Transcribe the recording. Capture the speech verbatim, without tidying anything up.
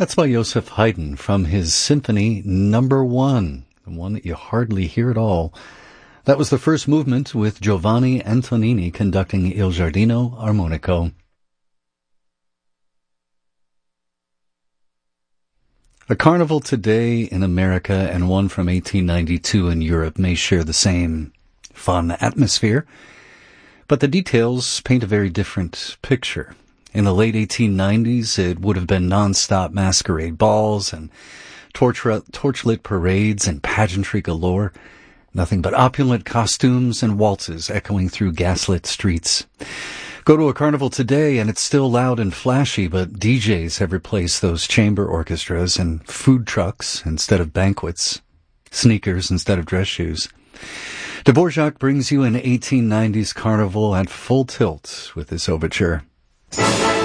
That's by Joseph Haydn from his Symphony Number One, the one that you hardly hear at all. That was the first movement with Giovanni Antonini conducting Il Giardino Armonico. A carnival today in America and one from eighteen ninety-two in Europe may share the same fun atmosphere, but the details paint a very different picture. In the late eighteen nineties, it would have been non-stop masquerade balls and torch- torchlit parades and pageantry galore. Nothing but opulent costumes and waltzes echoing through gaslit streets. Go to a carnival today and it's still loud and flashy, but D Js have replaced those chamber orchestras and food trucks instead of banquets, sneakers instead of dress shoes. Dvorak brings you an eighteen nineties carnival at full tilt with this overture.